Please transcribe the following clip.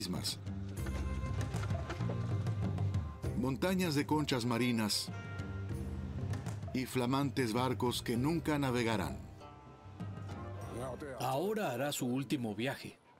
mismas. Montañas de conchas marinas y flamantes barcos que nunca navegarán. Ahora hará su último viaje.